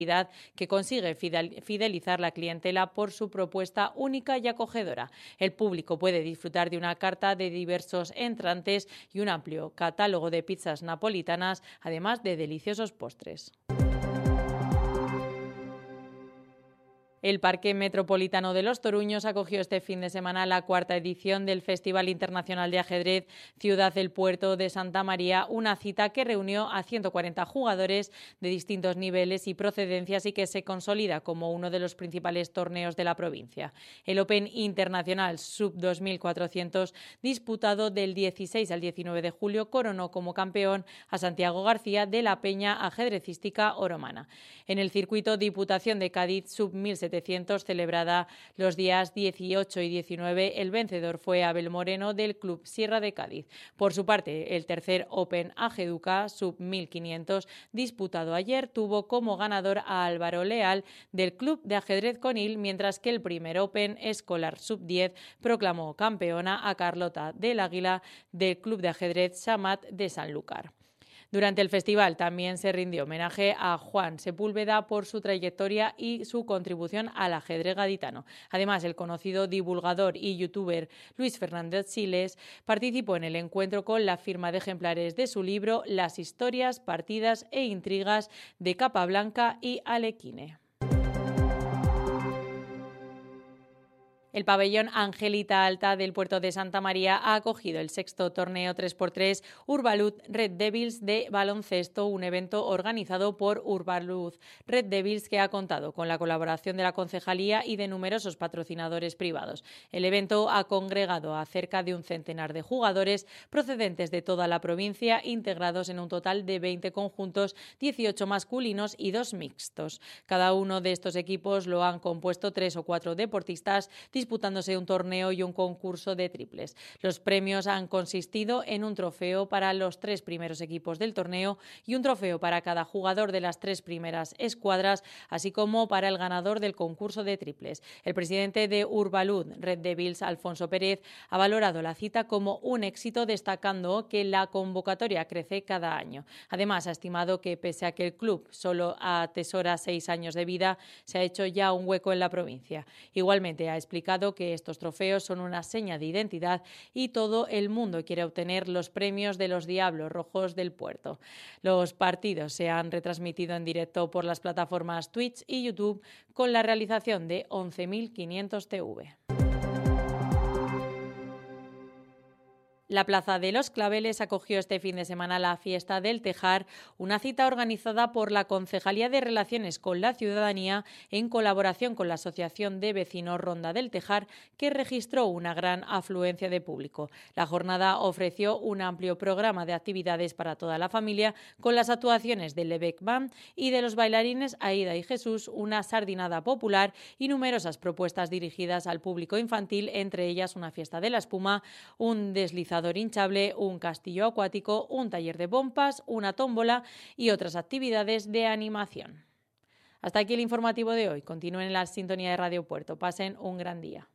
que consigue fidelizar la clientela por su propuesta única y acogedora. El público puede disfrutar de una carta de diversos entrantes y un amplio catálogo de pizzas napolitanas, además de deliciosos postres. El Parque Metropolitano de los Toruños acogió este fin de semana la cuarta edición del Festival Internacional de Ajedrez Ciudad del Puerto de Santa María, una cita que reunió a 140 jugadores de distintos niveles y procedencias y que se consolida como uno de los principales torneos de la provincia. El Open Internacional Sub 2400, disputado del 16 al 19 de julio, coronó como campeón a Santiago García de la Peña Ajedrecística Oromana. En el circuito Diputación de Cádiz Sub 1700, celebrada los días 18 y 19, el vencedor fue Abel Moreno del Club Sierra de Cádiz. Por su parte, el tercer Open Ajeduca Sub 1500, disputado ayer, tuvo como ganador a Álvaro Leal del Club de Ajedrez Conil, mientras que el primer Open Escolar Sub 10 proclamó campeona a Carlota del Águila del Club de Ajedrez Samat de Sanlúcar. Durante el festival también se rindió homenaje a Juan Sepúlveda por su trayectoria y su contribución al ajedrez gaditano. Además, el conocido divulgador y youtuber Luis Fernández Siles participó en el encuentro con la firma de ejemplares de su libro Las historias, partidas e intrigas de Capablanca y Alequine. El pabellón Angelita Alta del puerto de Santa María ha acogido el sexto torneo 3x3 Urbalud Red Devils de baloncesto, un evento organizado por Urbalud Red Devils que ha contado con la colaboración de la concejalía y de numerosos patrocinadores privados. El evento ha congregado a cerca de un centenar de jugadores procedentes de toda la provincia, integrados en un total de 20 conjuntos, 18 masculinos y 2 mixtos. Cada uno de estos equipos lo han compuesto 3 o 4 deportistas, disputándose un torneo y un concurso de triples. Los premios han consistido en un trofeo para los 3 primeros equipos del torneo y un trofeo para cada jugador de las 3 primeras escuadras, así como para el ganador del concurso de triples. El presidente de Urbalud Red Devils, Alfonso Pérez, ha valorado la cita como un éxito, destacando que la convocatoria crece cada año. Además, ha estimado que pese a que el club solo atesora 6 años de vida, se ha hecho ya un hueco en la provincia. Igualmente, ha explicado que estos trofeos son una seña de identidad y todo el mundo quiere obtener los premios de los Diablos Rojos del puerto. Los partidos se han retransmitido en directo por las plataformas Twitch y YouTube con la realización de 11.500 TV. La Plaza de los Claveles acogió este fin de semana la Fiesta del Tejar, una cita organizada por la Concejalía de Relaciones con la Ciudadanía en colaboración con la Asociación de Vecinos Ronda del Tejar, que registró una gran afluencia de público. La jornada ofreció un amplio programa de actividades para toda la familia, con las actuaciones del Lebec Band y de los bailarines Aida y Jesús, una sardinada popular y numerosas propuestas dirigidas al público infantil, entre ellas una fiesta de la espuma, un deslizador hinchable, un castillo acuático, un taller de pompas, una tómbola y otras actividades de animación. Hasta aquí el informativo de hoy. Continúen en la sintonía de Radio Puerto. Pasen un gran día.